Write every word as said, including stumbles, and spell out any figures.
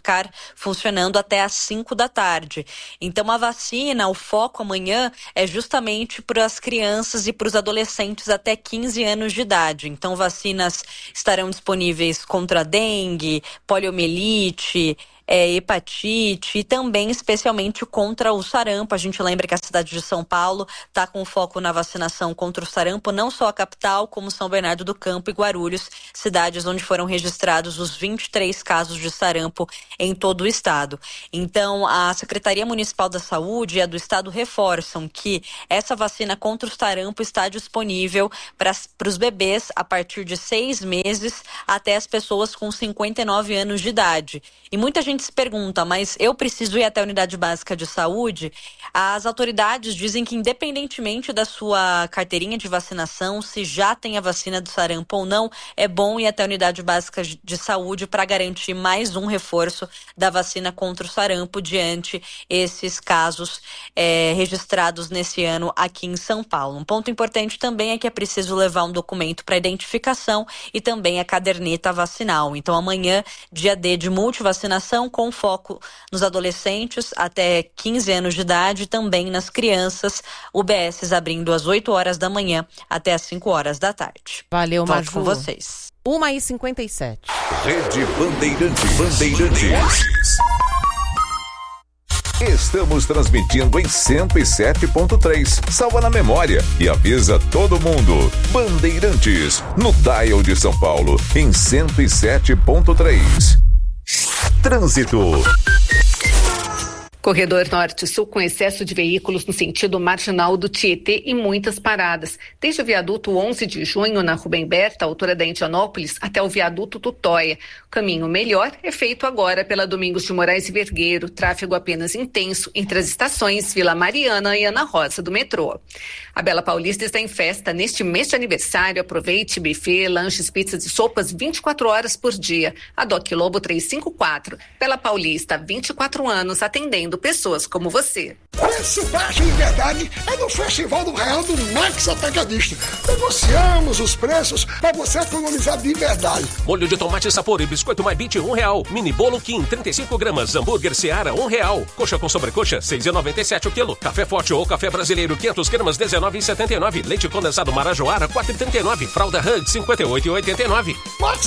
ficar funcionando até às cinco da tarde. Então a vacina, o foco amanhã é justamente para as crianças e para os adolescentes até quinze anos de idade. Então vacinas estarão disponíveis contra dengue, poliomielite, É, hepatite e também especialmente contra o sarampo. A gente lembra que a cidade de São Paulo está com foco na vacinação contra o sarampo, não só a capital, como São Bernardo do Campo e Guarulhos, cidades onde foram registrados os vinte e três casos de sarampo em todo o estado. Então, a Secretaria Municipal da Saúde e a do estado reforçam que essa vacina contra o sarampo está disponível para os bebês a partir de seis meses até as pessoas com cinquenta e nove anos de idade. E muita gente se pergunta, mas eu preciso ir até a unidade básica de saúde? As autoridades dizem que independentemente da sua carteirinha de vacinação, se já tem a vacina do sarampo ou não, é bom ir até a unidade básica de saúde para garantir mais um reforço da vacina contra o sarampo diante esses casos é, registrados nesse ano aqui em São Paulo. Um ponto importante também é que é preciso levar um documento para identificação e também a caderneta vacinal. Então amanhã, dia D de multivacinação, com foco nos adolescentes até quinze anos de idade e também nas crianças, U B S abrindo às oito horas da manhã até às cinco horas da tarde. Valeu, Volto Maju. com vocês. uma e cinquenta e sete. Rede Bandeirantes. Bandeirantes. Estamos transmitindo em cento e sete ponto três. Salva na memória e avisa todo mundo. Bandeirantes, no dial de São Paulo, em cento e sete ponto três. Trânsito. Corredor Norte-Sul com excesso de veículos no sentido marginal do Tietê e muitas paradas. Desde o viaduto onze de junho, na Rubem Berta, altura da Indianópolis, até o viaduto Tutóia. O caminho melhor é feito agora pela Domingos de Moraes e Vergueiro. Tráfego apenas intenso entre as estações Vila Mariana e Ana Rosa do metrô. A Bela Paulista está em festa. Neste mês de aniversário, aproveite buffet, lanches, pizzas e sopas vinte e quatro horas por dia. A Doc Lobo trezentos e cinquenta e quatro. Bela Paulista, vinte e quatro anos, atendendo pessoas como você. Preço baixo de verdade é no Festival do Real do Max Atacadista. Negociamos os preços para você economizar de verdade. Molho de tomate Sapor e biscoito MyBit um real. Mini bolo Kim trinta e cinco gramas. Hambúrguer Seara um real. Coxa com sobrecoxa seis e noventa e sete o quilo. Café Forte ou café brasileiro quinhentas gramas dezenove e setenta e nove. Leite condensado Marajoara quatro e trinta e nove. Fralda Hug cinquenta e oito e oitenta e nove. Max